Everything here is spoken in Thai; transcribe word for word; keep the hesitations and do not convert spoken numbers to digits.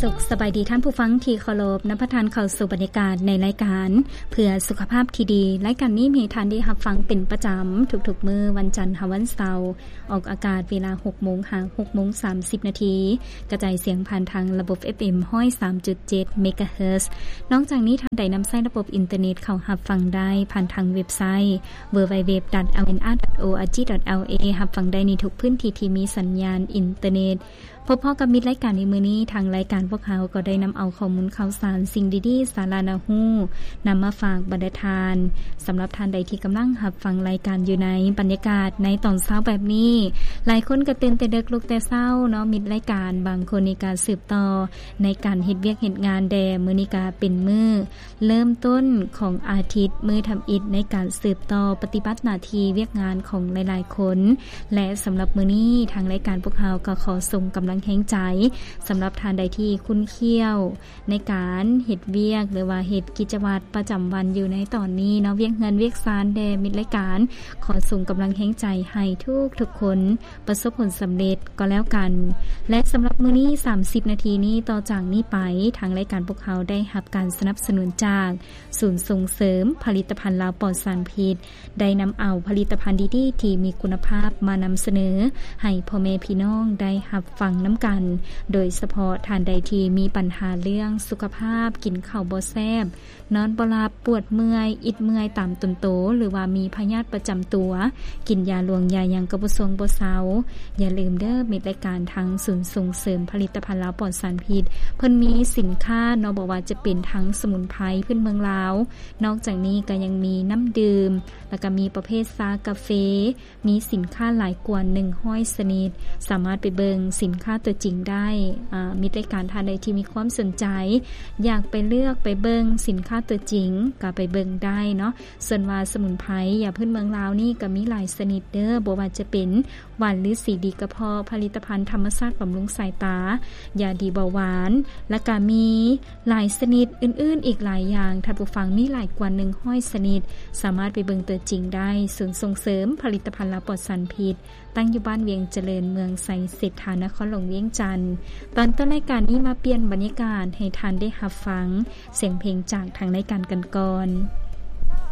สุขสบายดีท่านผู้ฟังที่เคารพนับประทานเข้าสู่บรรยากาศในรายการเพื่อสุขภาพที่ดีรายการนี้มีท่านได้รับฟังเป็นประจำทุกๆมื้อวันจันทร์ถึงวันเสาร์ออกอากาศเวลา หกโมง ถึง หกโมงสามสิบ นาทีกระจายเสียงผ่านทางระบบ เอฟ เอ็ม หนึ่งร้อยสามจุดเจ็ด เมกะเฮิรตซ์นอกจากนี้ท่านใดนำใช้ระบบอินเทอร์เน็ตเข้ารับฟังได้ผ่านทางเว็บไซต์ ดับเบิลยู ดับเบิลยู ดับเบิลยู ดอท แอล เอ็น อาร์ ดอท โอ อาร์ จี ดอท แอล เอ รับฟังได้ในทุกพื้นที่ที่มีสัญญาณอินเทอร์เน็ตพบพ่อกับมิตรรายการในมื้อนี้ทางรายการพวกเขาก็ได้นำเอาข้อมูลข่าวสารสิ่งดีๆสาระน่ารู้นำมาฝากบรรดาทานสำหรับท่านใดที่กำลังรับฟังรายการอยู่ในบรรยากาศในตอนเช้าแบบนี้หลายคนก็ตื่นแต่ดึกลุกแต่เช้าเนาะมิตรรายการบางคนในการสืบต่อในการเฮ็ดเวียกเฮ็ดงานแด่มื้อนี้ก็เป็นมื้อเริ่มต้นของอาทิตย์มื้อทำอิฐในการสืบต่อปฏิบัติหน้าที่เวียกงานของหลายๆคนและสำหรับมื้อนี้ทางรายการพวกเราก็ขอส่งกำลังแห่งใจสำหรับทานใดที่คุ้นเคี้ยวในการเฮ็ดเวียกหรือว่าเฮ็ดกิจวัตรประจำวันอยู่ในตอนนี้เนาะเวียกเงินเวียกซานแด่มิตรรายการขอส่งกำลังแห่งใจให้ทุกทุกคนประสบผลสำเร็จก็แล้วกันและสำหรับมื้อนี้สามสิบนาทีนี้ต่อจากนี้ไปทางรายการพวกเขาได้รับการสนับสนุนจากศูนย์ส่งเสริมผลิตภัณฑ์ลาวปลอดสารพิษได้นำเอาผลิตภัณฑ์ดีๆที่มีคุณภาพมานำเสนอให้พ่อแม่พี่น้องได้รับฟังน้ำกันโดยเฉพาะท่านใดที่มีปัญหาเรื่องสุขภาพกินข้าวบ่แซ่บนอนบ่หลับปวดเมื่อยอิดเมื่อยตามต้นโตหรือว่ามีพยาธิประจำตัวกินยาลวงยาหยังก็บ่ทรงบ่เซาอย่าลืมเด้อมิตรรายการทางศูนย์ส่งเสริมผลิตภัณฑ์ลาวปลอดสารพิษเพิ่นมีสินค้าเนาะบอกว่าจะเป็นทั้งสมุนไพรพื้นเมืองลาวนอกจากนี้ก็ยังมีน้ำดื่มแล้วก็มีประเภทชากาแฟมีสินค้าหลายกว่าหนึ่งร้อยชนิดสามารถไปเบิงสินค้าตัวจริงได้อ่ามีรายการท่านใดที่มีความสนใจอยากไปเลือกไปเบิงสินค้าตัวจริงก็ไปเบิงได้เนาะส่วนว่าสมุนไพรยาพื้นเมืองลาวนี่ก็มีหลายชนิดเด้อบ่ว่าจะเป็นหวานหรือสีดีกระเพาะผลิตภัณฑ์ธรรมชาติบำรุงสายตายาดีเบาหวานและก็มีหลายชนิดอื่นๆอีกหลายอย่างท่านผู้ฟังมีหลายกว่าหนึ่งร้อยชนิดสามารถไปเบิงตัวจริงได้ศูนย์ส่งเสริมผลิตภัณฑ์ลาวปลอดสารพิษตั้งอยู่บ้านเวียงเจริญเมืองไสเศรษฐานครหลวงเวียงจันทน์ตอนต้นรายการนี้มาเปลี่ยนบรรยากาศให้ท่านได้รับฟังเสียงเพลงจากทางรายการกันก่อน